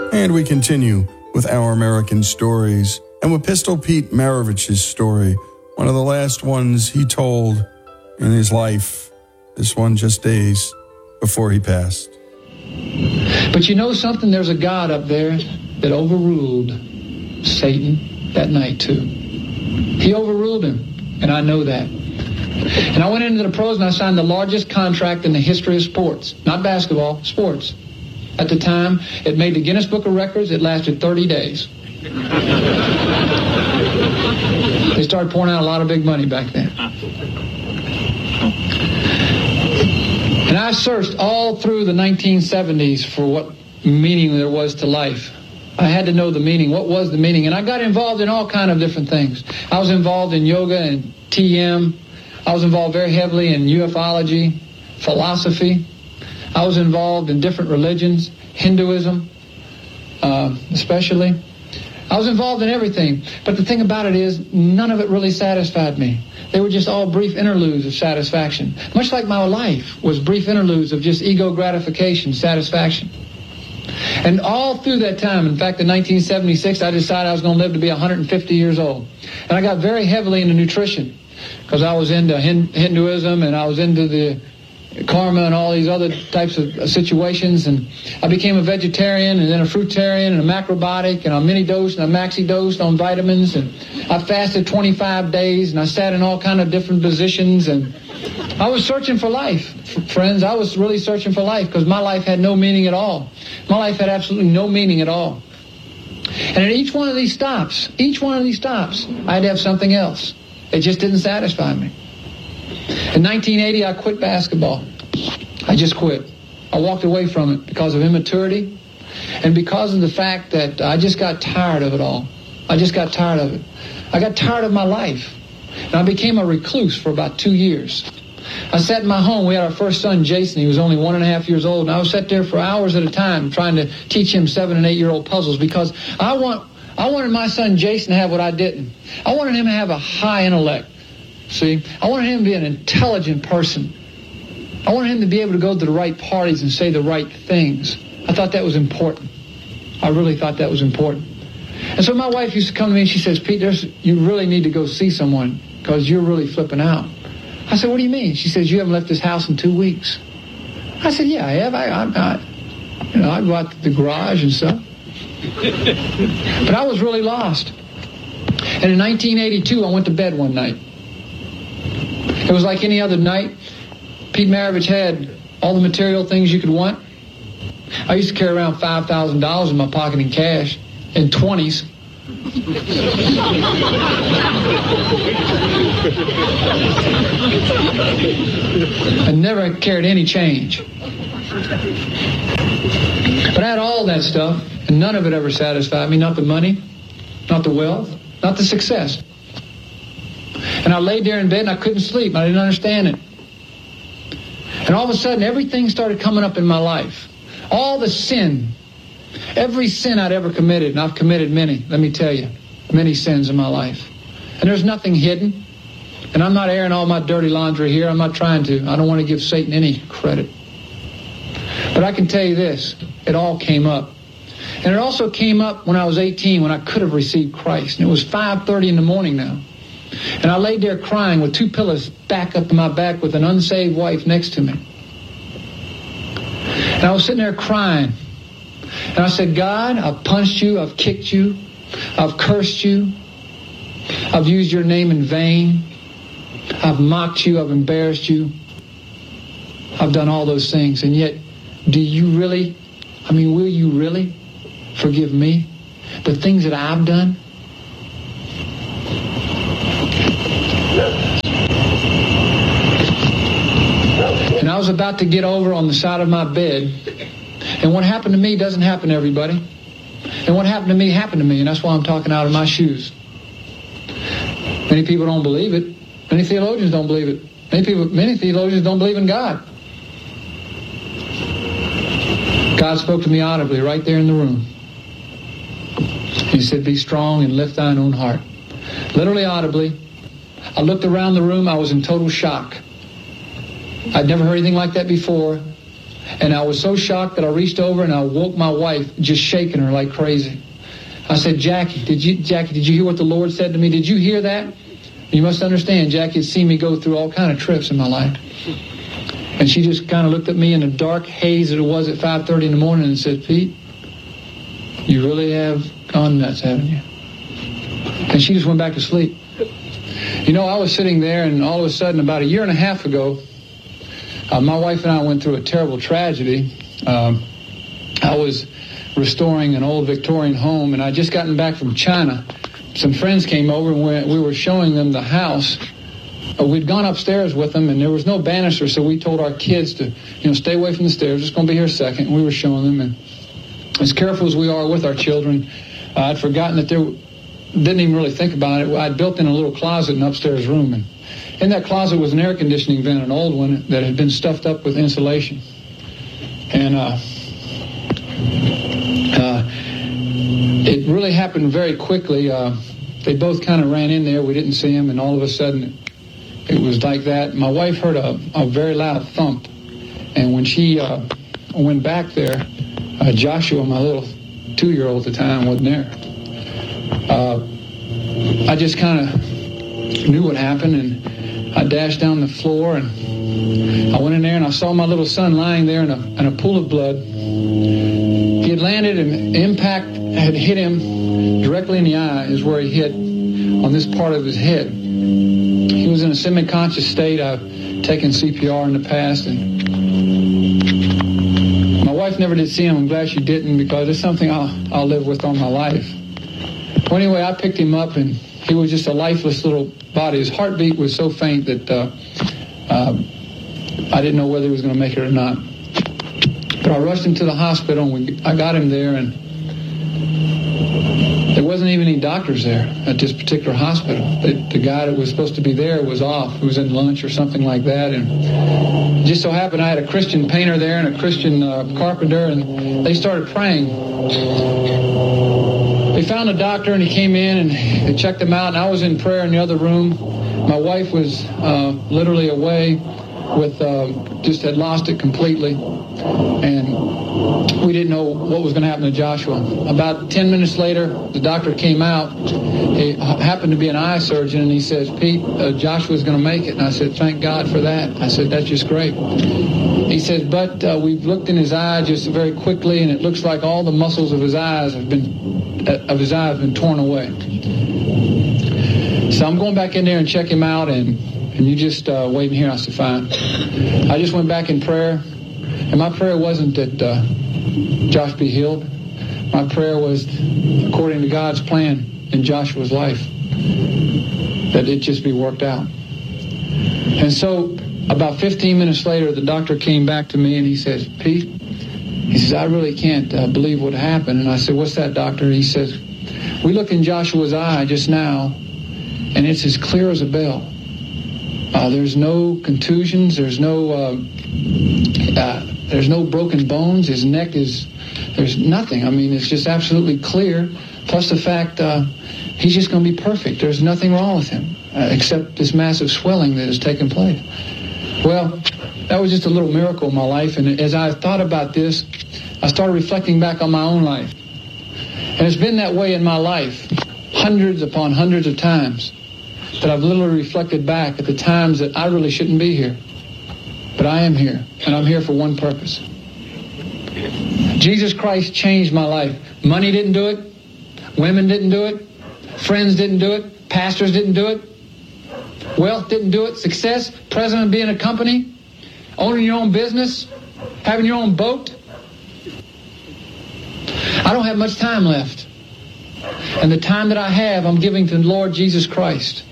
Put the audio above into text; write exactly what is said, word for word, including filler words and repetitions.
And we continue with Our American Stories and with Pistol Pete Maravich's story, one of the last ones he told in his life, this one just days before he passed. But you know something? There's a God up there that overruled Satan that night too. He overruled him, and I know that. And I went into the pros and I signed the largest contract in the history of sports. Not basketball, sports. At the time, it made the Guinness Book of Records. It lasted thirty days. They started pouring out a lot of big money back then. And I searched all through the nineteen seventies for what meaning there was to life. I had to know the meaning. What was the meaning? And I got involved in all kind of different things. I was involved in yoga and T M. I was involved very heavily in ufology, philosophy. I was involved in different religions, Hinduism, uh, especially. I was involved in everything. But the thing about it is, none of it really satisfied me. They were just all brief interludes of satisfaction. Much like my life was brief interludes of just ego gratification, satisfaction. And all through that time, in fact, in nineteen seventy-six, I decided I was going to live to be one hundred fifty years old. And I got very heavily into nutrition because I was into Hinduism and I was into the karma and all these other types of situations, and I became a vegetarian and then a fruitarian and a macrobiotic, and a mini dose and a maxi dose on vitamins, and I fasted twenty-five days, and I sat in all kind of different positions, and I was searching for life, friends. I was really searching for life because my life had no meaning at all. My life had absolutely no meaning at all. And at each one of these stops, each one of these stops, I had to have something else. It just didn't satisfy me. In nineteen eighty, I quit basketball. I just quit. I walked away from it because of immaturity and because of the fact that I just got tired of it all. I just got tired of it. I got tired of my life. And I became a recluse for about two years. I sat in my home. We had our first son, Jason. He was only one and a half years old. And I was sat there for hours at a time trying to teach him seven and eight-year-old puzzles because I want, I wanted my son, Jason, to have what I didn't. I wanted him to have a high intellect. See, I wanted him to be an intelligent person. I wanted him to be able to go to the right parties and say the right things. I thought that was important. I really thought that was important. And so my wife used to come to me and she says, Pete, there's, you really need to go see someone because you're really flipping out. I said, what do you mean? She says, you haven't left this house in two weeks. I said, yeah, I have. I, I, I, you know, I go out to the garage and stuff. But I was really lost. And in nineteen eighty-two, I went to bed one night. It was like any other night. Pete Maravich had all the material things you could want. I used to carry around five thousand dollars in my pocket in cash, in twenties. I never carried any change. But I had all that stuff, and none of it ever satisfied me. Not the money, not the wealth, not the success. And I laid there in bed and I couldn't sleep. I didn't understand it. And all of a sudden, everything started coming up in my life. All the sin, every sin I'd ever committed, and I've committed many, let me tell you, many sins in my life. And there's nothing hidden. And I'm not airing all my dirty laundry here. I'm not trying to. I don't want to give Satan any credit. But I can tell you this, it all came up. And it also came up when I was eighteen, when I could have received Christ. And it was five thirty in the morning now. And I laid there crying with two pillows back up to my back with an unsaved wife next to me. And I was sitting there crying. And I said, God, I've punched you, I've kicked you, I've cursed you, I've used your name in vain, I've mocked you, I've embarrassed you, I've done all those things. And yet, do you really, I mean, will you really forgive me? The things that I've done? And I was about to get over on the side of my bed. And what happened to me doesn't happen to everybody. And what happened to me happened to me. And that's why I'm talking out of my shoes. Many people don't believe it. Many theologians don't believe it. Many people, many theologians don't believe in God. God spoke to me audibly right there in the room. He said, be strong and lift thine own heart. Literally audibly. I looked around the room. I was in total shock. I'd never heard anything like that before. And I was so shocked that I reached over and I woke my wife, just shaking her like crazy. I said, Jackie, did you, Jackie, did you hear what the Lord said to me? Did you hear that? You must understand, Jackie had seen me go through all kind of trips in my life. And she just kind of looked at me in the dark haze that it was at five thirty in the morning and said, Pete, you really have gone nuts, haven't you? And she just went back to sleep. You know, I was sitting there, and all of a sudden, about a year and a half ago, uh, my wife and I went through a terrible tragedy. Um, I was restoring an old Victorian home, and I'd just gotten back from China. Some friends came over, and we were showing them the house. Uh, we'd gone upstairs with them, and there was no banister, so we told our kids to, you know, stay away from the stairs. Just going to be here a second. And we were showing them, and as careful as we are with our children, uh, I'd forgotten that there, didn't even really think about it. I'd built in a little closet in an upstairs room, and in that closet was an air conditioning vent, an old one that had been stuffed up with insulation. And uh, uh, it really happened very quickly. Uh, they both kind of ran in there. We didn't see them, and all of a sudden it was like that. My wife heard a, a very loud thump, and when she uh, went back there, uh, Joshua, my little two-year-old at the time, wasn't there. Uh, I just kind of knew what happened, and I dashed down the floor, and I went in there, and I saw my little son lying there in a, in a pool of blood. He had landed, and impact had hit him directly in the eye, is where he hit on this part of his head. He was in a semi-conscious state. I've taken C P R in the past, and my wife never did see him. I'm glad she didn't, because it's something I'll, I'll live with all my life. Well, anyway, I picked him up, and he was just a lifeless little body. His heartbeat was so faint that uh, uh, I didn't know whether he was going to make it or not. But I rushed him to the hospital, and we, I got him there, and there wasn't even any doctors there at this particular hospital. The, the guy that was supposed to be there was off. He was in lunch or something like that, and it just so happened I had a Christian painter there and a Christian uh, carpenter, and they started praying. They found a doctor, and he came in, and they checked him out, and I was in prayer in the other room. My wife was uh, literally away with, uh, just had lost it completely, and we didn't know what was going to happen to Joshua. About ten minutes later, the doctor came out. He happened to be an eye surgeon, and he says, Pete, uh, Joshua's going to make it. And I said, thank God for that. I said, that's just great. He says, but uh, we've looked in his eye just very quickly, and it looks like all the muscles of his eyes have been, uh, of his eye have been torn away. So I'm going back in there and check him out, and, and you just uh, wait in here. I said, fine. I just went back in prayer, and my prayer wasn't that uh, Josh be healed. My prayer was, according to God's plan in Joshua's life, that it just be worked out. And so about fifteen minutes later, the doctor came back to me, and he says, Pete, he says, I really can't uh, believe what happened. And I said, what's that, doctor? He says, we looked in Joshua's eye just now, and it's as clear as a bell. Uh, there's no contusions. There's no uh, uh, there's no broken bones. His neck is, there's nothing. I mean, it's just absolutely clear. Plus the fact uh, he's just going to be perfect. There's nothing wrong with him uh, except this massive swelling that has taken place. Well, that was just a little miracle in my life. And as I thought about this, I started reflecting back on my own life. And it's been that way in my life, hundreds upon hundreds of times, that I've literally reflected back at the times that I really shouldn't be here. But I am here, and I'm here for one purpose. Jesus Christ changed my life. Money didn't do it. Women didn't do it. Friends didn't do it. Pastors didn't do it. Wealth didn't do it. Success, president of being a company, owning your own business, having your own boat. I don't have much time left. And the time that I have, I'm giving to the Lord Jesus Christ.